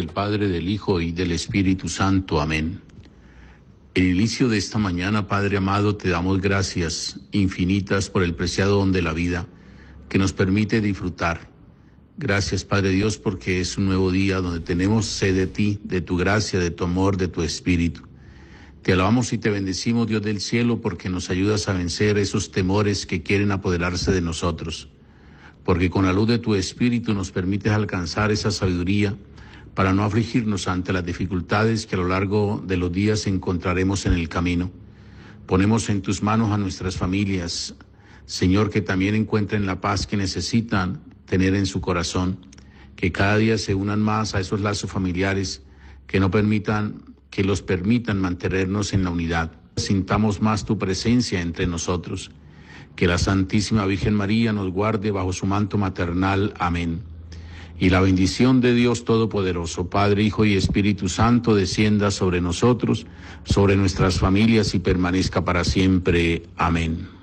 del Padre, del Hijo y del Espíritu Santo. Amén. En el inicio de esta mañana, Padre amado, te damos gracias infinitas por el preciado don de la vida que nos permite disfrutar. Gracias, Padre Dios, porque es un nuevo día donde tenemos sed de ti, de tu gracia, de tu amor, de tu Espíritu. Te alabamos y te bendecimos, Dios del cielo, porque nos ayudas a vencer esos temores que quieren apoderarse de nosotros. Porque con la luz de tu Espíritu nos permites alcanzar esa sabiduría para no afligirnos ante las dificultades que a lo largo de los días encontraremos en el camino. Ponemos en tus manos a nuestras familias, Señor, que también encuentren la paz que necesitan tener en su corazón, que cada día se unan más a esos lazos familiares que los permitan mantenernos en la unidad. Sintamos más tu presencia entre nosotros. Que la Santísima Virgen María nos guarde bajo su manto maternal. Amén. Y la bendición de Dios Todopoderoso, Padre, Hijo y Espíritu Santo, descienda sobre nosotros, sobre nuestras familias y permanezca para siempre. Amén.